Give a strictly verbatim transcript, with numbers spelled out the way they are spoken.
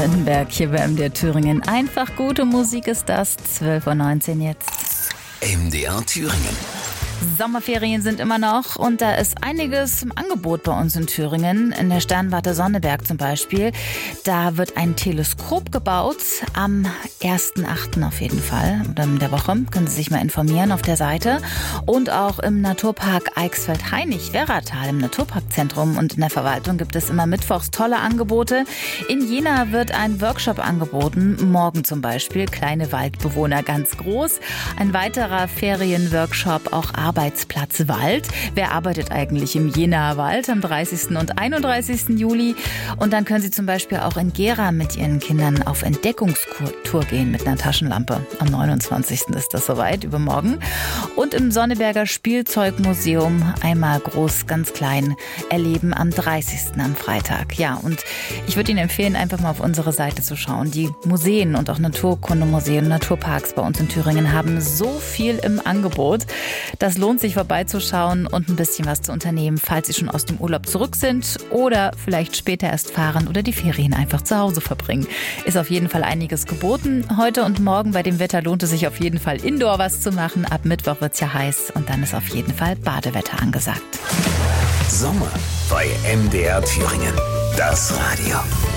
Lindenberg hier bei M D R Thüringen. Einfach gute Musik ist das. zwölf Uhr neunzehn jetzt. M D R Thüringen. Sommerferien sind immer noch und da ist einiges im Angebot bei uns in Thüringen. In der Sternwarte Sonneberg zum Beispiel. Da wird ein Teleskop gebaut am ersten achten auf jeden Fall. Oder in der Woche können Sie sich mal informieren auf der Seite. Und auch im Naturpark Eichsfeld-Hainich-Werratal, im Naturparkzentrum und in der Verwaltung gibt es immer mittwochs tolle Angebote. In Jena wird ein Workshop angeboten. Morgen zum Beispiel kleine Waldbewohner ganz groß. Ein weiterer Ferienworkshop, auch Arbeitsplatz Wald. Wer arbeitet eigentlich im Jenaer Wald am dreißigsten und einunddreißigsten Juli? Und dann können Sie zum Beispiel auch in Gera mit Ihren Kindern auf Entdeckungstour gehen mit einer Taschenlampe. Am neunundzwanzigsten ist das soweit, übermorgen. Und im Sonneberger Spielzeugmuseum einmal groß, ganz klein erleben am dreißigsten am Freitag. Ja, und ich würde Ihnen empfehlen, einfach mal auf unsere Seite zu schauen. Die Museen und auch Naturkundemuseen, Naturparks bei uns in Thüringen haben so viel im Angebot. Das lohnt sich vorbeizuschauen und ein bisschen was zu unternehmen, falls Sie schon aus dem Urlaub zurück sind oder vielleicht später erst fahren oder die Ferien einfach zu Hause verbringen. Ist auf jeden Fall einiges geboten. Heute und morgen bei dem Wetter lohnt es sich auf jeden Fall indoor was zu machen. Ab Mittwoch wird es ja heiß und dann ist auf jeden Fall Badewetter angesagt. Sommer bei M D R Thüringen. Das Radio.